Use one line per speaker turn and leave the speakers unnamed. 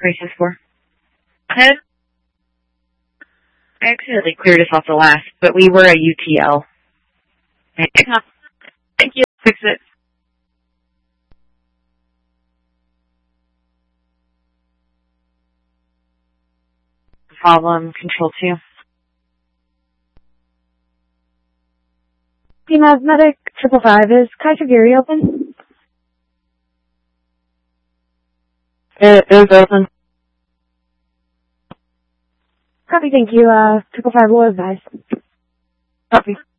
Crisis 4. 10. I accidentally cleared us off the last, but we were a UTL. Thank you. Fix it. Problem, Control 2.
PMAV Medic 555, is Kaisagiri open?
It is open.
Copy, thank you. 555 will advise.
Copy.